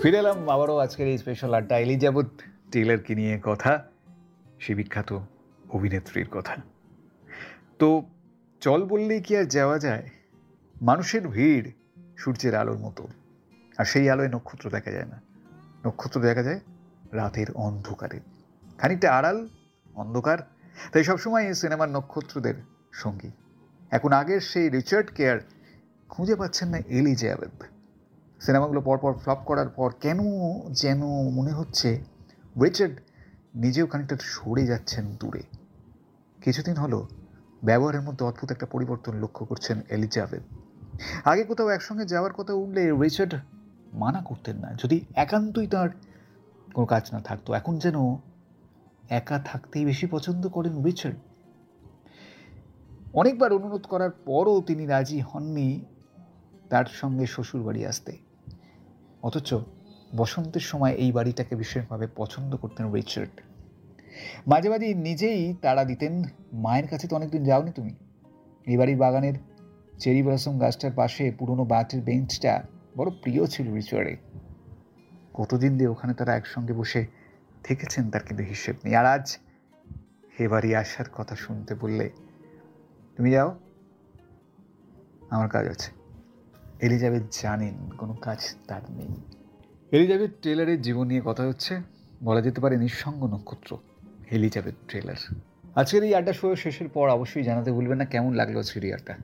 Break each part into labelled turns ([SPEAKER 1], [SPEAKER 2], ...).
[SPEAKER 1] ফিরে এলাম আবারও আজকের এই স্পেশাল আড্ডা। এলিজাবেথ টেইলরকে নিয়ে কথা, সে বিখ্যাত অভিনেত্রীর কথা। তো চল বললেই কি আর যাওয়া যায়? মানুষের ভিড় সূর্যের আলোর মতো, আর সেই আলোয় নক্ষত্র দেখা যায় না। নক্ষত্র দেখা যায় রাতের অন্ধকারে, খানিকটা আড়াল, অন্ধকার। তাই সবসময় এই সিনেমার নক্ষত্রদের সঙ্গী। এখন আগের সেই রিচার্ড কেয়ার খুঁজে পাচ্ছেন না এলিজাবেথ। সিনেমাগুলো পরপর ফ্লপ করার পর কেন যেন মনে হচ্ছে রিচার্ড নিজেও খানিকটা সরে যাচ্ছেন দূরে। কিছুদিন হলো ব্যবহারের মধ্যে অদ্ভুত একটা পরিবর্তন লক্ষ্য করছেন এলিজাবেথ। আগে কোথাও একসঙ্গে যাওয়ার কথা উঠলে রিচার্ড মানা করতেন না, যদি একান্তই তার কোনো কাজ না থাকতো। এখন যেন একা থাকতেই বেশি পছন্দ করেন রিচার্ড। অনেকবার অনুরোধ করার পরও তিনি রাজি হননি তার সঙ্গে শ্বশুর বাড়ি আসতে। অথচ বসন্তের সময় এই বাড়িটাকে ভীষণভাবে পছন্দ করতেন রিচার্ড। মাঝে মাঝে নিজেই তাড়া দিতেন, মায়ের কাছে তো অনেকদিন যাওনি তুমি? এই বাড়ির বাগানের চেরি ব্লসম গাছটার পাশে পুরনো বাঁটের বেঞ্চটা বড় প্রিয় ছিল রিচার্ডের। কতদিন দিয়ে ওখানে তারা একসঙ্গে বসে থেকেছেন তার কিন্তু হিসেব নেই। আর আজ এ বাড়ি আসার কথা শুনতে বললে, তুমি যাও, আমার কাজ আছে। এলিজাবেথ জানেন কোনো কাজ তার নেই। এলিজাবেথ টেইলরের জীবন নিয়ে কথা হচ্ছে, বলা যেতে পারে নিঃসঙ্গ নক্ষত্র এলিজাবেথ টেইলর। আজকের এই আড্ডা শো শেষের পর অবশ্যই জানাতে ভুলবেন না কেমন লাগলো আজকের এই আড্ডা।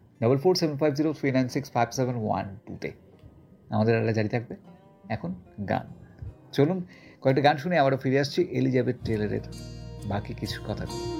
[SPEAKER 1] 447503965712 আমাদের আড্ডা জারি থাকবে। এখন গান, চলুন কয়েকটা গান শুনে আবারও ফিরে আসছি এলিজাবেথ টেইলরের বাকি কিছু কথা।